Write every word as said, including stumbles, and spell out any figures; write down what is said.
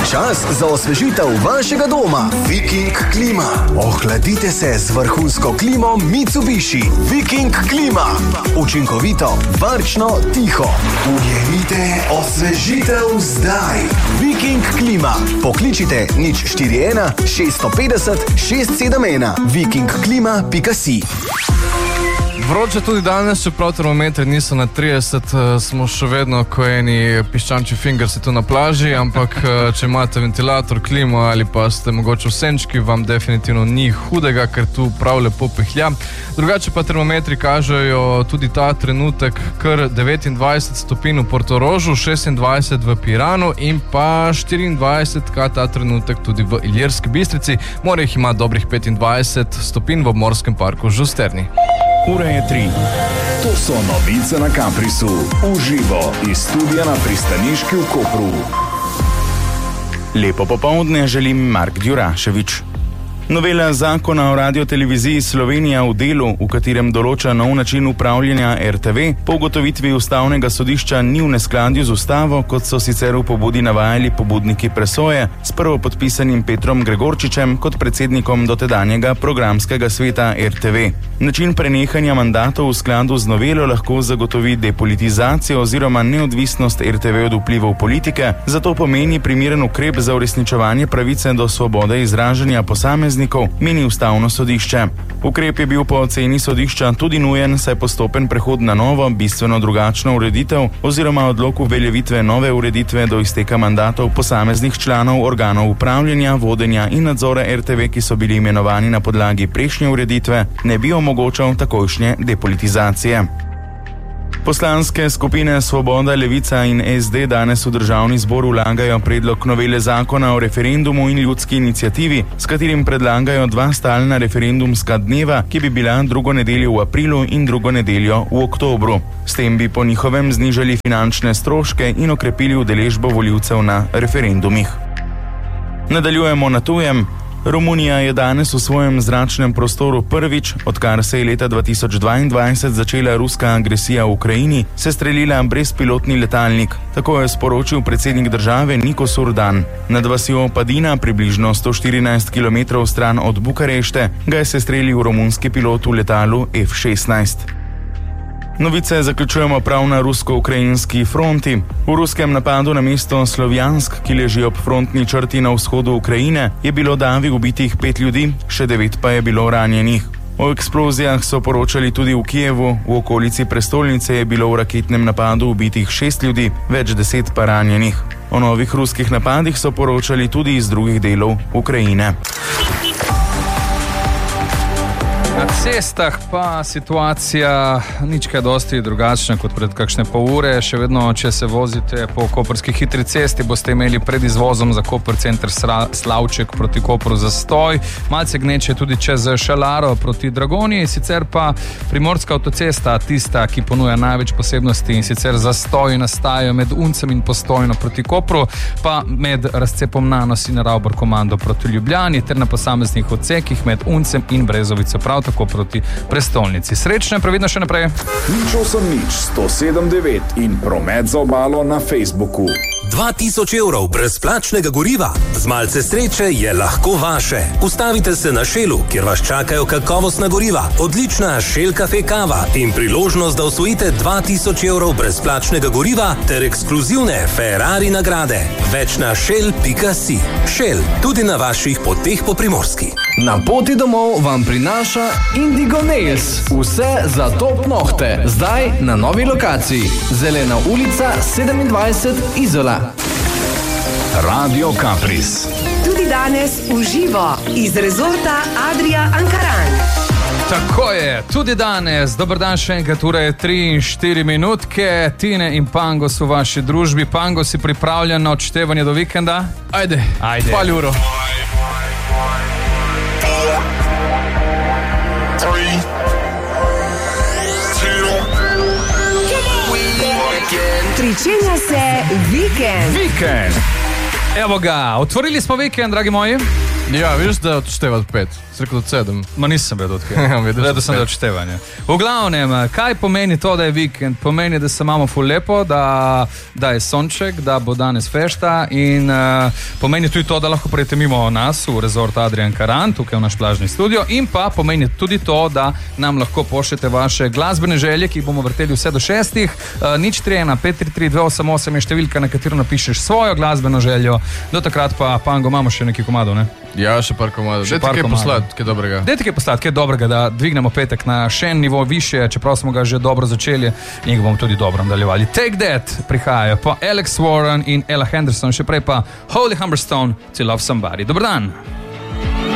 čas za osvežitev vašega doma. Viking Klima. Ohladite se z vrhunsko klimo Mitsubishi. Viking Klima. Učinkovito, varčno, tiho. Ujemite osvežitev zdaj. Viking Klima. Pokličite nič štiri ena šest pet nula šest sedem ena. viking klima pika si. Vroče tudi danes, čeprav termometri niso na trideset, smo še vedno ko eni piščančji fingersi tu na plaži, ampak če imate ventilator, klimo ali pa ste mogoče v senčki, vam definitivno ni hudega, ker tu prav lepo pihlja. Drugače pa termometri kažejo tudi ta trenutek kar devetindvajset stopinj v Portorožu, šestindvajset v Piranu in pa štiriindvajset ka ta trenutek tudi v Ilirski Bistrici. Morje jih ima dobrih petindvajset stopinj v obmorskem parku Žusterni. Ura je tri. To so novice na Caprisu. Uživo iz studia na pristaniški v Kopru. Lepo popoldne želim Mark Djuraševič. Novela zakona o radioteleviziji Slovenija v delu, v katerem določa nov način upravljanja er te ve, po ugotovitvi ustavnega sodišča ni v neskladju z ustavo, kot so sicer v pobudi navajali pobudniki presoje, s prvopodpisanim Petrom Gregorčičem kot predsednikom dotedanjega programskega sveta er te ve. Način prenehanja mandatov v skladu z novelo lahko zagotovi depolitizacijo oziroma neodvisnost er te ve od vplivov politike, zato pomeni primeren ukrep za uresničevanje pravice do svobode izražanja posameznikov, meni ustavno sodišče. Ukrep je bil po oceni sodišča tudi nujen, saj postopen prehod na novo, bistveno drugačno ureditev oziroma odlok uveljavitve nove ureditve do izteka mandatov posameznih članov organov upravljanja, vodenja in nadzora er te ve, ki so bili imenovani na podlagi prejšnje ureditve, ne bi omogočal takojšnje depolitizacije. Poslanske skupine Svoboda, Levica in es de danes v državni zbor vlagajo predlog novele zakona o referendumu in ljudski iniciativi, s katerim predlagajo dva stalna referendumska dneva, ki bi bila drugo nedeljo v aprilu in drugo nedeljo v oktobru. S tem bi po njihovem znižali finančne stroške in okrepili udeležbo volivcev na referendumih. Nadaljujemo na tujem. Romunija je danes v svojem zračnem prostoru prvič, odkar se je leta dva tisoč dvaindvajset začela ruska agresija v Ukrajini, sestrelila brezpilotni letalnik. Tako je sporočil predsednik države Nikos Urdan. Nad vasjo Padina, približno sto štirinajst kilometrov stran od Bukarešte, ga je sestrelil romunski pilot v letalu ef šestnajst. Novice zaključujemo prav na rusko-ukrajinski fronti. V ruskem napadu na mesto Slovjansk, ki leži ob frontni črti na vzhodu Ukrajine, je bilo davi ubitih pet ljudi, še devet pa je bilo ranjenih. O eksplozijah so poročali tudi v Kijevu, v okolici prestolnice je bilo v raketnem napadu ubitih šest ljudi, več deset pa ranjenih. O novih ruskih napadih so poročali tudi iz drugih delov Ukrajine. Na cestah pa situacija nič kaj dosti drugačna kot pred kakšne pol ure. Še vedno, če se vozite po koprski hitri cesti, boste imeli pred izvozom za Koper center Slavček proti Kopru zastoj. Malce gneče tudi čez Šalaro proti Dragonji, sicer pa primorska avtocesta tista, ki ponuja največ posebnosti, in sicer zastoji nastajajo med Uncem in Postojno proti Kopru, pa med razcepom Nanos in Ravbor komando proti Ljubljani ter na posameznih odsekih med Uncem in Brezovico prav tako proti prestolnici. Srečno in previdno še naprej. Nič osem nič sto sedem devet in promet za obalo na Facebooku. dva tisoč evrov brezplačnega goriva. Z malce sreče je lahko vaše. Ustavite se na Shellu, kjer vas čakajo kakovostna goriva, odlična Shell Cafe kava in priložnost, da osvojite dva tisoč evrov brezplačnega goriva ter ekskluzivne Ferrari nagrade. Več na shell pika si. Shell, tudi na vaših poteh po Primorski. Na poti domov vam prinaša Indigo Nails. Vse za top nohte. Zdaj na novi lokaciji. Zelena ulica sedemindvajset Izola. Radio Capris. Tudi danes uživo iz rezorta Adria Ankaran. Tako je, tudi danes. Dober dan še enkrat, ura je tri in štiri minutke. Tine in Pango so v vaši družbi. Pango, si pripravljen na odštevanje do vikenda? Ajde, Ajde. pali uro. Pričenja se vikend. Vikend. Evo ga, otvorili smo vikend, dragi moji. Ja, vidiš, da odšteva od pet. Si rekel od sedem. Ma nisem vedel odkje. Ja, vidiš, Vedel od sem, da je pet. odštevanje. V glavnem, kaj pomeni to, da je vikend? Pomeni, da se imamo ful lepo, da, da je sonček, da bo danes fešta in uh, pomeni tudi to, da lahko prijete mimo nas v rezort Adria Ankaran, tukaj v naš plažni studio, in pa pomeni tudi to, da nam lahko pošljete vaše glasbene želje, ki jih bomo vrteli vse do šestih. Uh, nič tri ena pet tri tri dve osem osem je številka, na katero napišeš svojo glasbeno željo. Do takrat pa, Pango, imamo še nekaj komadov, ne? Ja, še par komadov. Še Dajte par kaj komadov. poslati, kaj dobrega. Dajte kaj poslati, kaj dobrega, da dvignemo petek na še en nivo više, čeprav smo ga že dobro začeli in ga bomo tudi dobro nadaljevali. Take That prihajajo po Alex Warren in Ella Henderson, še prej pa Holy Humberstone, To Love Somebody. Dobar dan!